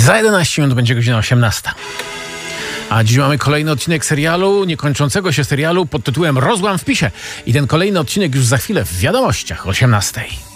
Za 11 minut będzie godzina 18. A dziś mamy kolejny odcinek serialu, niekończącego się serialu pod tytułem Rozłam w PiS-ie. I ten kolejny odcinek już za chwilę w wiadomościach o 18.